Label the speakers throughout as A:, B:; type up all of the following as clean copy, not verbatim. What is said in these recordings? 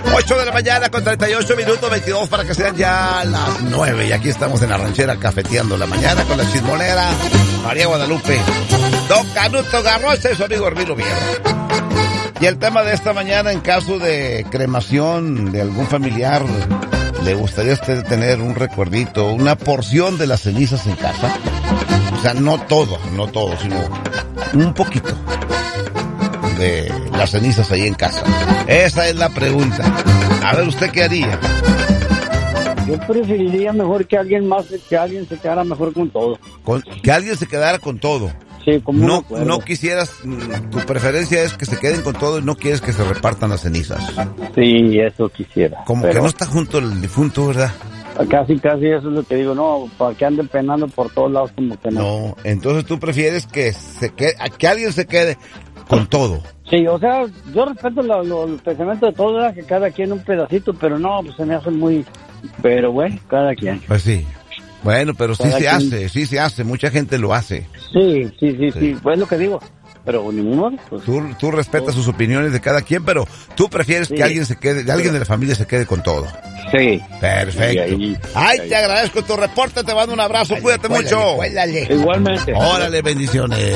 A: 8 de la mañana con 38 minutos, 22 para que sean ya las 9. Y aquí estamos en la ranchera cafeteando la mañana con la chismolera María Guadalupe, Don Canuto Garrocha y su amigo Hermino Viejo. Y el tema de esta mañana, en caso de cremación de algún familiar, ¿le gustaría a usted tener un recuerdito, una porción de las cenizas en casa? O sea, no todo, sino un poquito de las cenizas ahí en casa. Esa es la pregunta. A ver, ¿usted qué haría?
B: Yo preferiría mejor que alguien se quedara mejor con todo.
A: Que alguien se quedara con todo.
B: Sí, como
A: no quisieras, tu preferencia es que se queden con todo y no quieres que se repartan las cenizas.
B: Sí, eso quisiera.
A: Como que no está junto el difunto, ¿verdad?
B: Casi eso es lo que digo, no, para que anden penando por todos lados como que no.
A: No, entonces tú prefieres que alguien se quede con todo.
B: Sí, o sea, yo respeto los pensamientos de todos, ¿verdad? Que cada quien un pedacito, pero no, pues se me hace muy... Pero bueno, cada quien.
A: Pues sí. Bueno, pero sí se hace, mucha gente lo hace.
B: Sí, pues es lo que digo. Pero ni modo, pues...
A: Tú respetas sus opiniones de cada quien, pero tú prefieres que alguien de la familia se quede con todo.
B: Sí.
A: Perfecto. Te agradezco tu reporte, te mando un abrazo, cuídate mucho.
B: Igualmente.
A: Órale, bendiciones.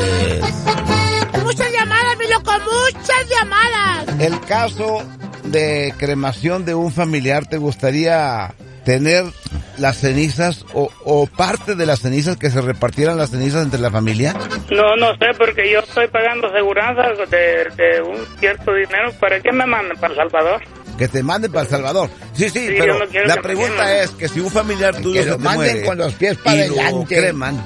C: Muchas llamadas, mi loco, muchas llamadas.
A: El caso de cremación de un familiar, ¿te gustaría tener las cenizas o parte de las cenizas, que se repartieran las cenizas entre la familia?
D: No sé, porque yo estoy pagando seguranza de un cierto dinero. ¿Para qué me mandan para El Salvador?
A: Que te manden para El Salvador. Sí, pero no la pregunta es que si un familiar tuyo se te muere
E: con los pies para adelante,
A: lo creman,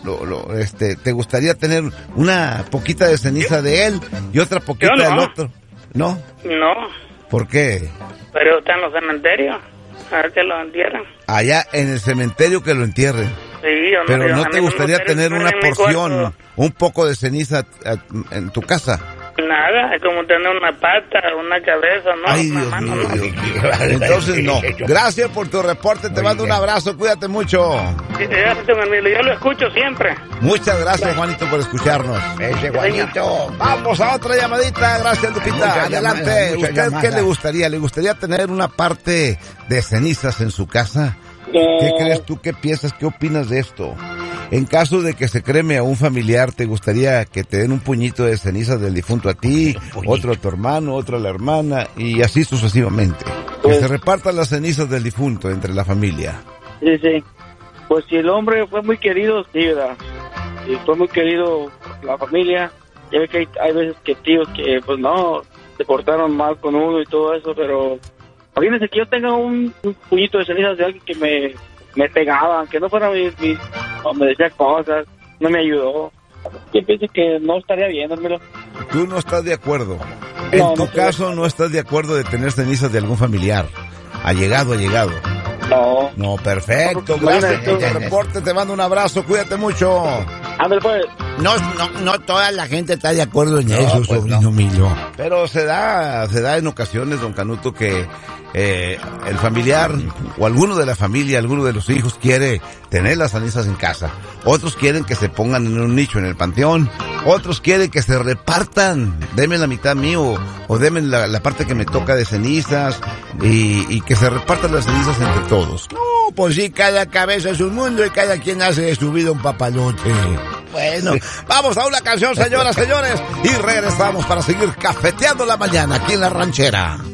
A: ¿te gustaría tener una poquita de ceniza de él y otra poquita del otro? ¿No?
D: No.
A: ¿Por qué?
D: Pero está en los cementerios. A ver que lo entierren.
A: Allá en el cementerio que lo entierren.
D: Sí,
A: pero ¿no te gustaría tener una porción, un poco de ceniza en tu casa?
D: Nada, es como tener una pata, una cabeza, ¿no?
A: Ay, Dios mío. Entonces no. Gracias por tu reporte, te mando un abrazo, cuídate mucho.
D: Sí, yo lo escucho siempre.
A: Muchas gracias, Juanito, por escucharnos.
E: Ese Juanito.
A: Vamos a otra llamadita, gracias, Lupita. Adelante. ¿Usted qué le gustaría? ¿Le gustaría tener una parte de cenizas en su casa? ¿Qué crees tú? ¿Qué piensas? ¿Qué opinas de esto? En caso de que se creme a un familiar, ¿te gustaría que te den un puñito de cenizas del difunto a ti, otro a tu hermano, otro a la hermana, y así sucesivamente? Que se repartan las cenizas del difunto entre la familia.
B: Sí. Pues si el hombre fue muy querido, sí, ¿verdad? Y fue muy querido la familia. Ya ve que hay veces que tíos que, pues no, se portaron mal con uno y todo eso, pero... Imagínense que yo tenga un puñito de cenizas de alguien que me pegaba, aunque no fuera o me decía cosas, no me ayudó. Yo pienso que no estaría bien, hermano.
A: ¿Tú no estás de acuerdo? En tu caso, ¿no estás de acuerdo de tener cenizas de algún familiar? Allegado. No, perfecto. Gracias por tu reporte, te mando un abrazo, cuídate mucho.
B: Ándale, pues.
E: No toda la gente está de acuerdo en eso, sobrino mío.
A: Pero se da en ocasiones, don Canuto, que el familiar o alguno de la familia, alguno de los hijos quiere tener las cenizas en casa. Otros quieren que se pongan en un nicho en el panteón. Otros quieren que se repartan. Deme la mitad mío o deme la parte que me toca de cenizas y que se repartan las cenizas entre todos.
E: No, pues sí, cada cabeza es un mundo y cada quien hace de su vida un papalote.
A: Bueno, vamos a una canción, señoras, señores, y regresamos para seguir cafeteando la mañana aquí en La Ranchera.